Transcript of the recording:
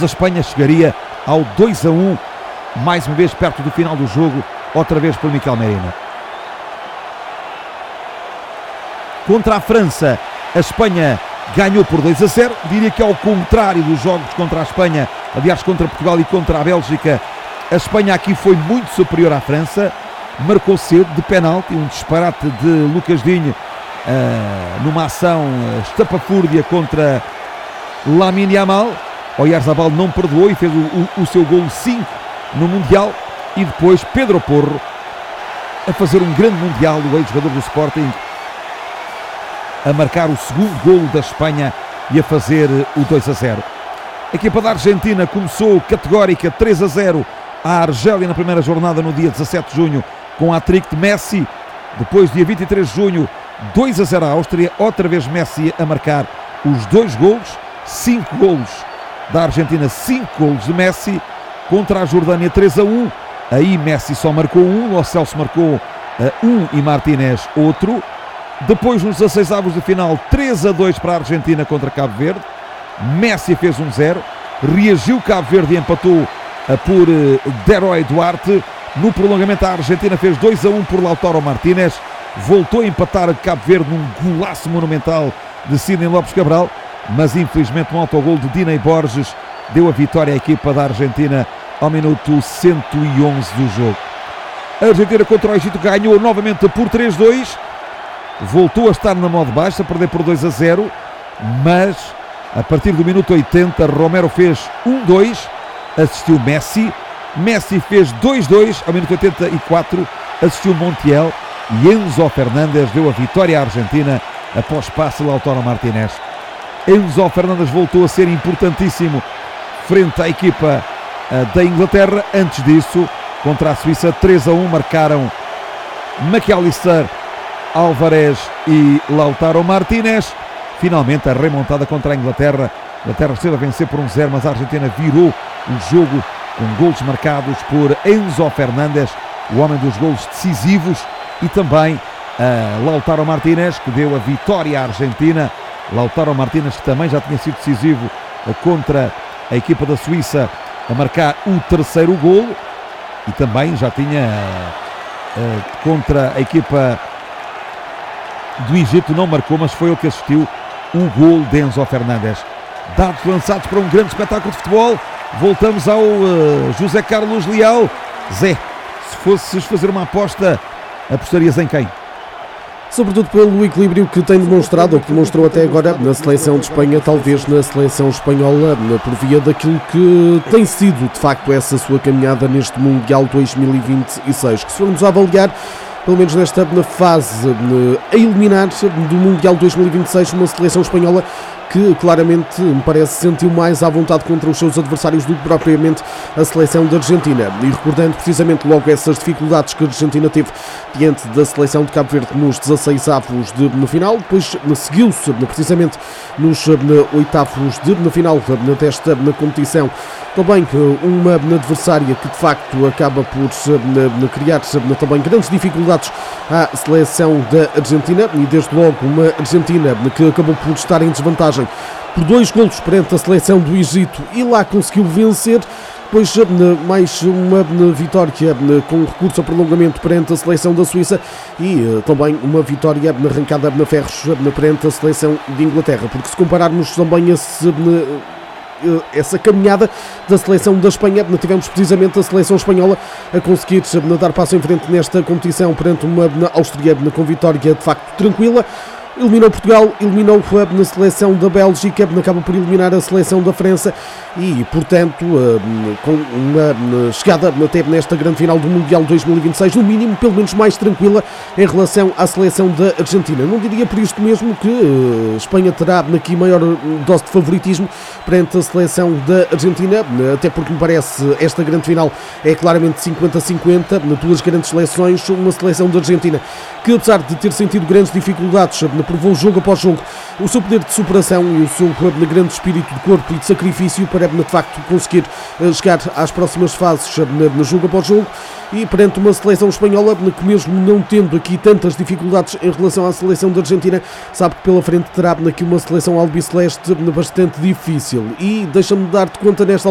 mas a Espanha chegaria ao 2-1, mais uma vez perto do final do jogo, outra vez por Miquel Merino. Contra a França, a Espanha ganhou por 2-0, diria que ao contrário dos jogos contra a Espanha, aliás contra Portugal e contra a Bélgica, a Espanha aqui foi muito superior à França, marcou cedo de penalti, um disparate de Lucas Digne numa ação estapafúrdia contra Lamine Yamal. Oyarzabal não perdoou e fez o seu golo 5 no Mundial, e depois Pedro Porro a fazer um grande Mundial, o ex-jogador do Sporting, a marcar o segundo golo da Espanha e a fazer o 2-0. A equipa da Argentina começou categórica 3-0 à Argélia na primeira jornada no dia 17 de junho com a hat-trick de Messi. Depois, dia 23 de junho, 2-0 à Áustria, outra vez Messi a marcar os 2 golos, 5 golos da Argentina, 5 golos de Messi. Contra a Jordânia 3-1, aí Messi só marcou 1, Lo Celso marcou 1 e Martínez outro. Depois, nos 16avos de final, 3-2 para a Argentina contra Cabo Verde. Messi fez 1-0, reagiu Cabo Verde e empatou por Deroy Duarte. No prolongamento, a Argentina fez 2-1 por Lautaro Martínez, voltou a empatar a Cabo Verde num golaço monumental de Sidney Lopes Cabral, mas infelizmente um autogol de Diney Borges deu a vitória à equipa da Argentina ao minuto 111 do jogo. A Argentina contra o Egito ganhou novamente por 3-2, voltou a estar na mão de baixo, a perder por 2-0, mas a partir do minuto 80 Romero fez 1-2, assistiu Messi fez 2-2 ao minuto 84, assistiu Montiel, e Enzo Fernandes deu a vitória à Argentina após passe Lautaro Martínez. Enzo Fernandes voltou a ser importantíssimo frente à equipa da Inglaterra. Antes disso, contra a Suíça, 3-1, marcaram McAllister, Álvarez e Lautaro Martínez. Finalmente a remontada contra a Inglaterra. A Inglaterra esteve a vencer por 1-0, mas a Argentina virou o jogo com golos marcados por Enzo Fernandes, o homem dos golos decisivos, e também Lautaro Martínez, que deu a vitória à Argentina. Lautaro Martínez, que também já tinha sido decisivo contra a equipa da Suíça, a marcar o terceiro golo, e também já tinha contra a equipa do Egito, não marcou, mas foi ele que assistiu o golo de Enzo Fernandes. Dados lançados para um grande espetáculo de futebol. Voltamos ao José Carlos Leal. Zé, se fosses fazer uma aposta, apostarias em quem? Sobretudo pelo equilíbrio que tem demonstrado, ou que demonstrou até agora na seleção de Espanha, talvez na seleção espanhola, por via daquilo que tem sido, de facto, essa sua caminhada neste Mundial 2026. Que se formos a avaliar, pelo menos nesta fase a eliminar do Mundial 2026, uma seleção espanhola que claramente me parece sentiu mais à vontade contra os seus adversários do que propriamente a seleção da Argentina. E recordando precisamente logo essas dificuldades que a Argentina teve diante da seleção de Cabo Verde nos 16avos no final, depois seguiu-se precisamente nos oitavos de final desta competição também uma adversária que de facto acaba por criar também grandes dificuldades à seleção da Argentina, e desde logo uma Argentina que acabou por estar em desvantagem por 2 golos perante a seleção do Egito e lá conseguiu vencer. Depois mais uma vitória com recurso ao prolongamento perante a seleção da Suíça e também uma vitória arrancada na ferros perante a seleção de Inglaterra, porque se compararmos também essa caminhada da seleção da Espanha, tivemos precisamente a seleção espanhola a conseguir dar passo em frente nesta competição perante uma Áustria com vitória de facto tranquila. Eliminou Portugal, eliminou na seleção da Bélgica, acaba por eliminar a seleção da França e, portanto, com uma chegada até nesta grande final do Mundial 2026, no mínimo, pelo menos mais tranquila em relação à seleção da Argentina. Não diria por isto mesmo que a Espanha terá aqui maior dose de favoritismo perante a seleção da Argentina, até porque me parece esta grande final é claramente 50-50, duas grandes seleções, uma seleção da Argentina que, apesar de ter sentido grandes dificuldades, provou jogo após jogo o seu poder de superação e o seu grande espírito de corpo e de sacrifício para de facto conseguir chegar às próximas fases no jogo após jogo, e perante uma seleção espanhola que, mesmo não tendo aqui tantas dificuldades em relação à seleção da Argentina, sabe que pela frente terá aqui uma seleção albiceleste bastante difícil. E deixa-me dar-te conta nesta